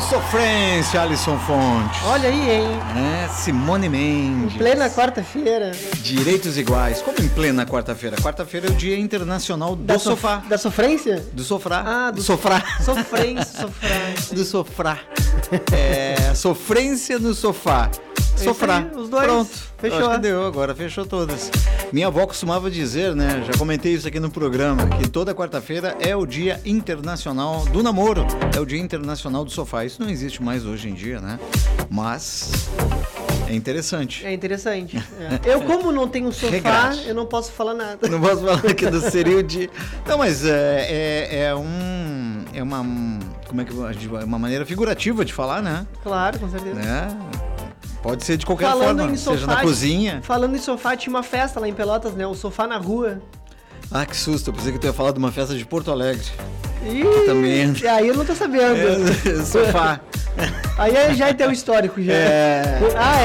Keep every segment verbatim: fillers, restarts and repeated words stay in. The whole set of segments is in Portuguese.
Sofrência, Alisson Fontes. Olha aí, hein? É, Simone Mendes. Em plena quarta-feira. Direitos iguais. Como em plena quarta-feira? Quarta-feira é o Dia Internacional do Da Sofá. sof- Da sofrência? Do sofrá. Ah, do sofrá. Sofrência, sofrência. Do sofrá. É, sofrência no sofá. É Sofrá. isso aí, os dois. Pronto. Fechou. Acho que deu, agora fechou todas. Minha avó costumava dizer, né? Já comentei isso aqui no programa, que toda quarta-feira é o Dia Internacional do Namoro. É o Dia Internacional do Sofá. Isso não existe mais hoje em dia, né? Mas é interessante. É interessante. É. Eu, como não tenho sofá, Regrade. eu não posso falar nada. Não posso falar aqui do seria o dia. Não, mas é, é, é um. É uma. Como é que a gente vai? Uma maneira figurativa de falar, né? Claro, com certeza. É. Pode ser de qualquer Falando forma, em seja sofá, na cozinha. Falando em sofá, tinha uma festa lá em Pelotas, né? O Sofá na Rua. Ah, que susto. Eu pensei que tu ia falar de uma festa de Porto Alegre. Ih, Também. e aí eu não tô sabendo. É, sofá. Aí já é teu histórico já. É. Ah,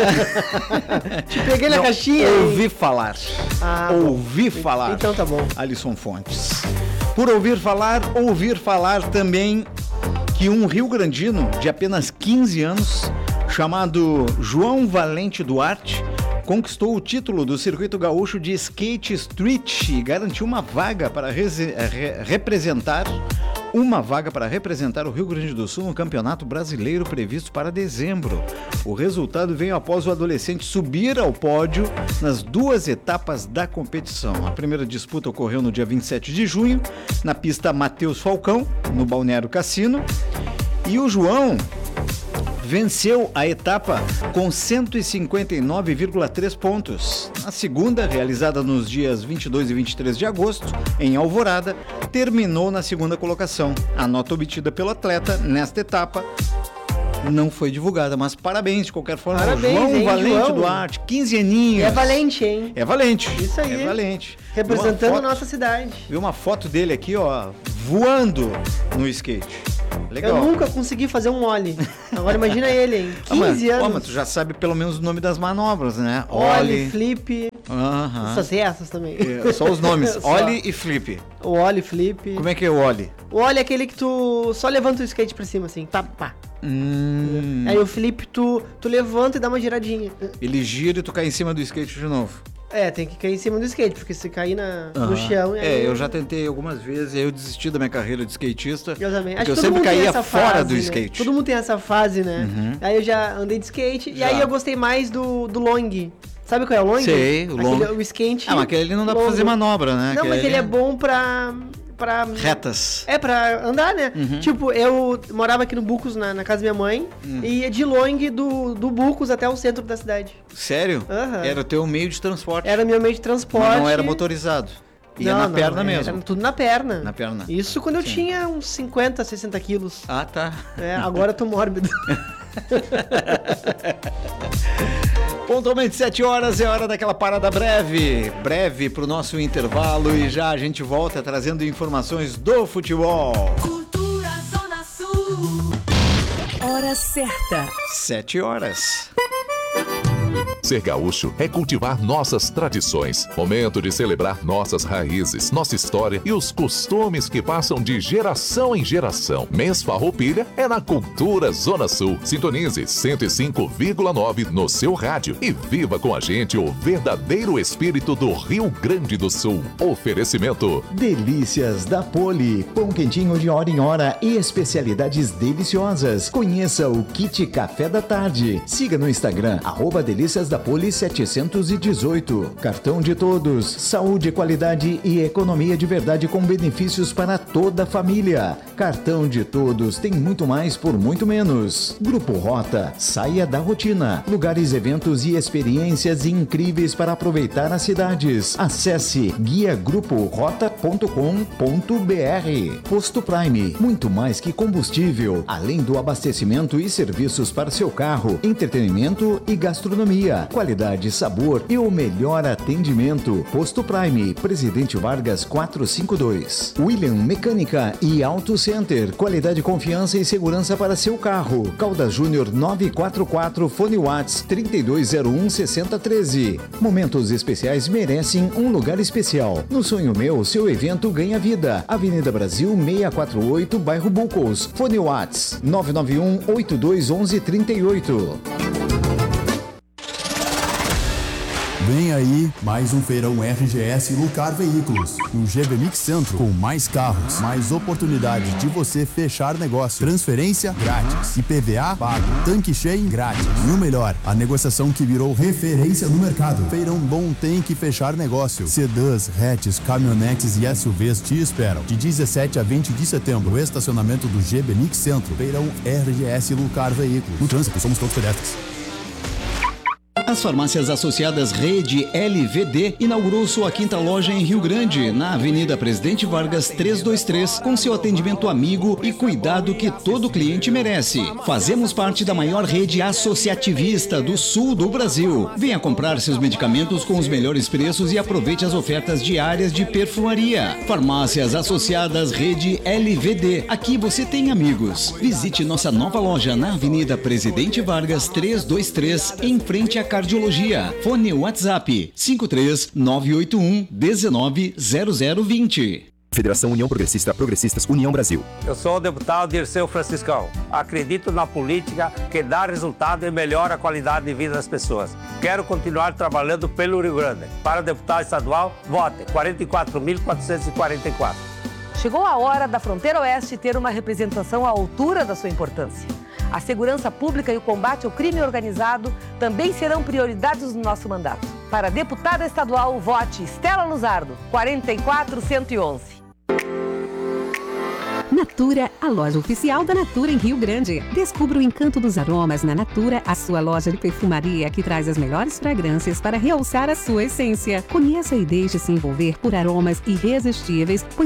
é? Te peguei na Não, caixinha. ouvi falar. Ah, ouvi bom. falar. Então tá bom. Alisson Fontes. Por ouvir falar, ouvir falar também que um rio-grandino de apenas quinze anos, chamado João Valente Duarte, conquistou o título do Circuito Gaúcho de Skate Street e garantiu uma vaga para rese- re- representar uma vaga para representar o Rio Grande do Sul no Campeonato Brasileiro previsto para dezembro. O resultado veio após o adolescente subir ao pódio nas duas etapas da competição. A primeira disputa ocorreu no dia vinte e sete de junho, na pista Matheus Falcão, no Balneário Cassino, e o João venceu a etapa com cento e cinquenta e nove vírgula três pontos. A segunda, realizada nos dias vinte e dois e vinte e três de agosto, em Alvorada, terminou na segunda colocação. A nota obtida pelo atleta nesta etapa não foi divulgada, mas parabéns de qualquer forma. Parabéns, João hein, Valente João? Duarte, quinze aninhos. É valente, hein? É valente. Isso aí. É valente. Representando Vi uma foto- nossa cidade. Vi uma foto dele aqui, ó, voando no skate. Legal. Eu nunca consegui fazer um ollie. Agora imagina ele, hein? Ah, mas- quinze ó, anos. mas tu já sabe pelo menos o nome das manobras, né? Ollie, flip. Aham. Essas essas também. É, só os nomes. Só. Ollie e flip. O ollie, flip. Como é que é o ollie? O ollie é aquele que tu só levanta o skate pra cima, assim. Pá, pá. Hum, Aí o flip, tu, tu levanta e dá uma giradinha. ele gira e tu cai em cima do skate de novo. É, tem que cair em cima do skate, porque se cair na, no Aham. chão... É, aí- eu já tentei algumas vezes e aí eu desisti da minha carreira de skatista. Eu também. Porque Acho eu que todo sempre mundo tem caía essa fora fase, do né? skate. Todo mundo tem essa fase, né? Uhum. Aí eu já andei de skate e Já. aí eu gostei mais do, do long. Sabe qual é o long? Sei, o long. Aquele, o skate. Ah, mas aquele ali não dá pra longo. fazer manobra, né? Não, Aquele mas ele ali é bom pra... pra... Retas. É, pra andar, né? Uhum. Tipo, eu morava aqui no Bucos, na, na casa da minha mãe, Hum. e ia de long do, do Bucos até o centro da cidade. Sério? Aham. Era o teu meio de transporte. Era meu meio de transporte. Mas não era motorizado. Ia Não, na não, perna era mesmo. tudo na perna. Na perna. Isso quando eu Sim. tinha uns cinquenta, sessenta quilos. Ah, tá. É, agora eu tô mórbido. Pontualmente sete horas é hora daquela parada breve. Breve pro nosso intervalo e já a gente volta trazendo informações do futebol. Cultura Zona Sul. Hora certa. Sete horas. Ser gaúcho é cultivar nossas tradições. Momento de celebrar nossas raízes, nossa história e os costumes que passam de geração em geração. Mês Farroupilha é na Cultura Zona Sul. Sintonize cento e cinco vírgula nove no seu rádio e viva com a gente o verdadeiro espírito do Rio Grande do Sul. Oferecimento. Delícias da Poli, pão quentinho de hora em hora e especialidades deliciosas. Conheça o Kit Café da Tarde. Siga no Instagram, arroba Delícias da Poli setecentos e dezoito. Cartão de Todos, saúde, qualidade e economia de verdade com benefícios para toda a família. Cartão de Todos tem muito mais por muito menos. Grupo Rota, saia da rotina. Lugares, eventos e experiências incríveis para aproveitar as cidades. Acesse guia grupo rota ponto com ponto br. Posto Prime, muito mais que combustível, além do abastecimento e serviços para seu carro, entretenimento e gastronomia. Natura. Qualidade, sabor e o melhor atendimento. Posto Prime, Presidente Vargas quatrocentos e cinquenta e dois. William Mecânica e Auto Center. Qualidade, confiança e segurança para seu carro. Caldas Júnior novecentos e quarenta e quatro, fone Whats trinta e dois zero um, sessenta e três. Momentos especiais merecem um lugar especial. No Sonho Meu, seu evento ganha vida. Avenida Brasil seiscentos e quarenta e oito, bairro Bucos. Fone Whats nove nove um, oito dois um um, três oito. Vem aí mais um feirão R G S Lucar Veículos, no G B Mix Centro, com mais carros, mais oportunidade de você fechar negócio, transferência grátis, I P V A pago, tanque cheio grátis. E o melhor, a negociação que virou referência no mercado. Feirão bom tem que fechar negócio. Sedãs, hatches, caminhonetes e S U Vs te esperam. De dezessete a vinte de setembro, estacionamento do G B Mix Centro. Feirão R G S Lucar Veículos. No trânsito, somos todos pedestres. As farmácias associadas Rede L V D inaugurou sua quinta loja em Rio Grande, na Avenida Presidente Vargas trezentos e vinte e três, com seu atendimento amigo e cuidado que todo cliente merece. Fazemos parte da maior rede associativista do sul do Brasil. Venha comprar seus medicamentos com os melhores preços e aproveite as ofertas diárias de perfumaria. Farmácias associadas Rede L V D. Aqui você tem amigos. Visite nossa nova loja na Avenida Presidente Vargas trezentos e vinte e três, em frente à Cardiologia. Fone WhatsApp cinco três nove oito um, um nove zero zero dois zero. Federação União Progressista Progressistas União Brasil. Eu sou o deputado Dirceu Franciscão. Acredito na política que dá resultado e melhora a qualidade de vida das pessoas. Quero continuar trabalhando pelo Rio Grande. Para deputado estadual, vote quarenta e quatro mil quatrocentos e quarenta e quatro. Chegou a hora da Fronteira Oeste ter uma representação à altura da sua importância. A segurança pública e o combate ao crime organizado também serão prioridades do nosso mandato. Para deputada estadual, vote Estela Luzardo, quarenta e quatro cento e onze. Natura, a loja oficial da Natura em Rio Grande. Descubra o encanto dos aromas na Natura, a sua loja de perfumaria que traz as melhores fragrâncias para realçar a sua essência. Conheça e deixe-se envolver por aromas irresistíveis,